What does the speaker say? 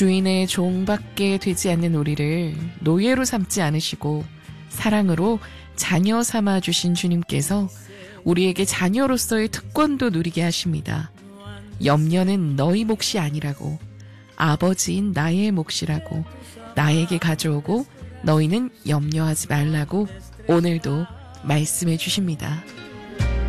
주인의 종밖에 되지 않는 우리를 노예로 삼지 않으시고 사랑으로 자녀 삼아 주신 주님께서 우리에게 자녀로서의 특권도 누리게 하십니다. 염려는 너희 몫이 아니라고, 아버지인 나의 몫이라고, 나에게 가져오고 너희는 염려하지 말라고 오늘도 말씀해 주십니다.